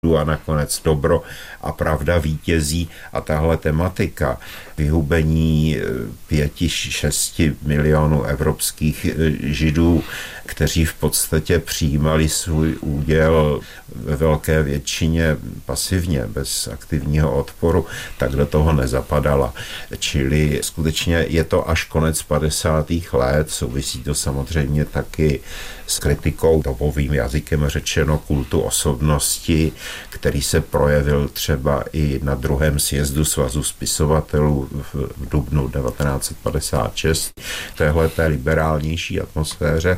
a nakonec dobro a pravda vítězí a tahle tematika vyhubení 5-6 milionů evropských Židů, kteří v podstatě přijímali svůj úděl ve velké většině pasivně, bez aktivního odporu, tak do toho nezapadala. Čili skutečně je to až konec 50. let, souvisí to samozřejmě taky s kritikou dobovým jazykem řečeno kultu osobnosti, který se projevil třeba i na 2. sjezdu Svazu spisovatelů v dubnu 1956. V téhleté liberálnější atmosféře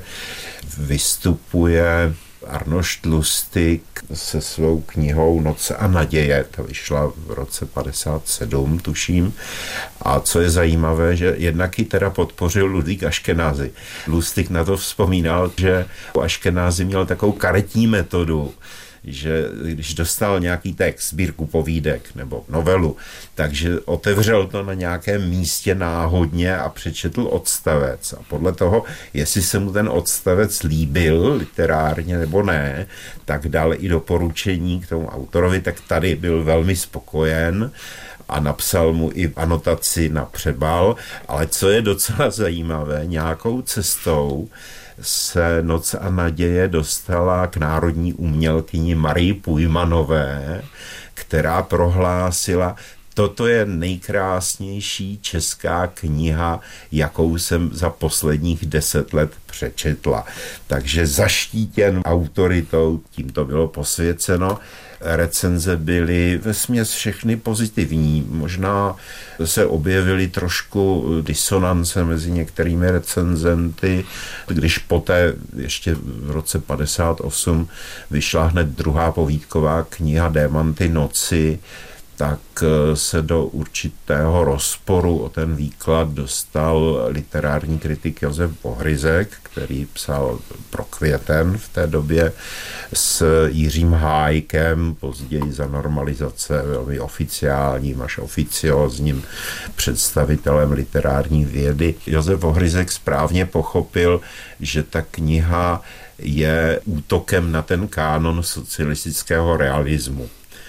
vystupuje Arnošt Lustig se svou knihou Noc a naděje, ta vyšla v roce 57, tuším. A co je zajímavé, že jednak ji teda podpořil Ludvík Aškenázy. Lustig na to vzpomínal, že Aškenázy měl takovou karetní metodu, že když dostal nějaký text, sbírku povídek nebo novelu, takže otevřel to na nějakém místě náhodně a přečetl odstavec. A podle toho, jestli se mu ten odstavec líbil literárně nebo ne, tak dal i doporučení k tomu autorovi, tak tady byl velmi spokojen a napsal mu i anotaci na přebal. Ale co je docela zajímavé, nějakou cestou se Noc a naděje dostala k národní umělkyni Marii Pujmanové, která prohlásila, toto je nejkrásnější česká kniha, jakou jsem za posledních 10 let přečetla. Takže zaštítěn autoritou, tím to bylo posvěceno. Recenze byly vesměs všechny pozitivní. Možná se objevily trošku disonance mezi některými recenzenty, když poté ještě v roce 58 vyšla hned druhá povídková kniha Démanty noci, tak se do určitého rozporu o ten výklad dostal literární kritik Josef Vohryzek, který psal pro Květen v té době s Jiřím Hájkem, později za normalizace velmi oficiálním až oficiózním představitelem literární vědy. Josef Vohryzek správně pochopil, že ta kniha je útokem na ten kánon socialistického realismu,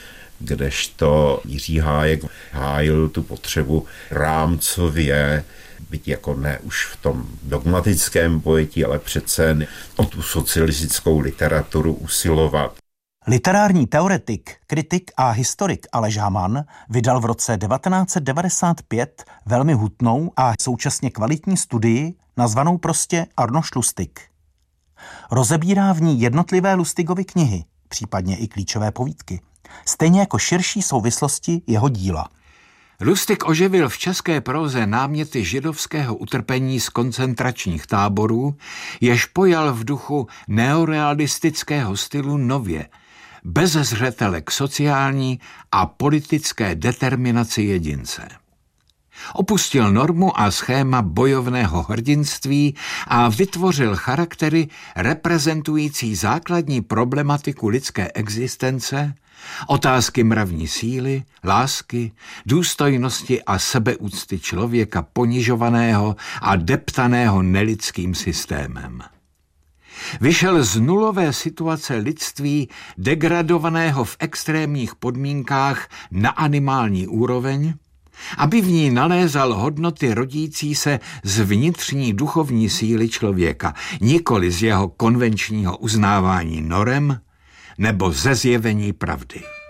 kdežto Jiří Hájek hájil tu potřebu rámcově, byť jako ne už v tom dogmatickém pojetí, ale přece o tu socialistickou literaturu usilovat. Literární teoretik, kritik a historik Aleš Hamann vydal v roce 1995 velmi hutnou a současně kvalitní studii nazvanou prostě Arnošt Lustig. Rozebírá v ní jednotlivé Lustigovy knihy, případně i klíčové povídky, stejně jako širší souvislosti jeho díla. Lustig oživil v české próze náměty židovského utrpení z koncentračních táborů, jež pojal v duchu neorealistického stylu nově, bez zřetele k sociální a politické determinaci jedince. Opustil normu a schéma bojovného hrdinství a vytvořil charaktery reprezentující základní problematiku lidské existence, otázky mravní síly, lásky, důstojnosti a sebeúcty člověka ponižovaného a deptaného nelidským systémem. Vyšel z nulové situace lidství degradovaného v extrémních podmínkách na animální úroveň, aby v ní nalézal hodnoty rodící se z vnitřní duchovní síly člověka, nikoli z jeho konvenčního uznávání norem nebo ze zjevení pravdy.